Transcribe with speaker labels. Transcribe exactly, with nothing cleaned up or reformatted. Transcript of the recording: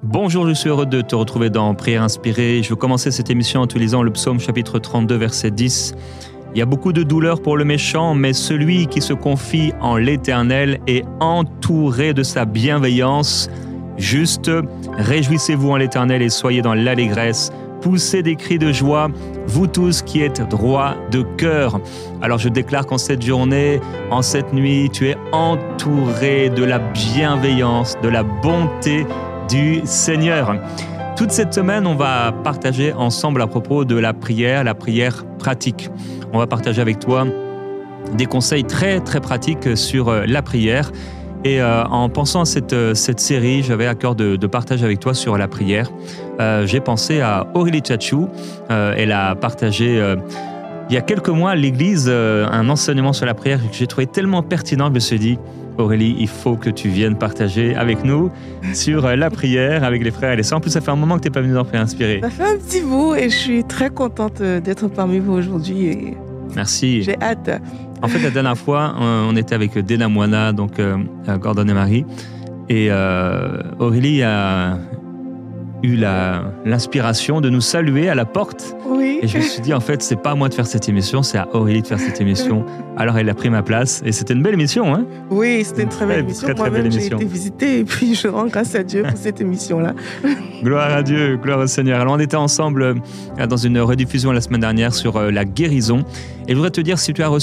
Speaker 1: Bonjour, je suis heureux de te retrouver dans Prière inspirée. Je veux commencer cette émission en te lisant le psaume chapitre trente-deux, verset dix. Il y a beaucoup de douleur pour le méchant, mais celui qui se confie en l'Éternel est entouré de sa bienveillance. Juste, réjouissez-vous en l'Éternel et soyez dans l'allégresse. Poussez des cris de joie, vous tous qui êtes droits de cœur. Alors je déclare qu'en cette journée, en cette nuit, tu es entouré de la bienveillance, de la bonté du Seigneur. Toute cette semaine, on va partager ensemble à propos de la prière, la prière pratique. On va partager avec toi des conseils très très pratiques sur la prière. Et euh, en pensant à cette, cette série, j'avais à cœur de, de partager avec toi sur la prière. Euh, j'ai pensé à Aurélie Tchatchou. Euh, elle a partagé euh, il y a quelques mois à l'église euh, un enseignement sur la prière que j'ai trouvé tellement pertinent que je me suis dit, Aurélie, il faut que tu viennes partager avec nous sur la prière, avec les frères et les sœurs. En plus, ça fait un moment que tu n'es pas venu dans Prière inspirée.
Speaker 2: Ça fait un petit bout et je suis très contente d'être parmi vous aujourd'hui. Et
Speaker 1: merci.
Speaker 2: J'ai hâte.
Speaker 1: En fait, la dernière fois, on était avec Dena Moana, donc euh, Gordon et Marie, et euh, Aurélie a eu la, l'inspiration de nous saluer à la porte.
Speaker 2: Oui.
Speaker 1: Et je me suis dit, en fait, c'est pas à moi de faire cette émission, c'est à Aurélie de faire cette émission. Alors, elle a pris ma place et c'était une belle émission, hein?
Speaker 2: Oui, c'était une très belle émission.
Speaker 1: Très, très
Speaker 2: Moi-même,
Speaker 1: belle
Speaker 2: j'ai
Speaker 1: émission.
Speaker 2: été visiter et puis je rends grâce à Dieu pour cette émission-là.
Speaker 1: Gloire à Dieu, gloire au Seigneur. Alors, on était ensemble dans une rediffusion la semaine dernière sur la guérison. Et je voudrais te dire, si tu as reçu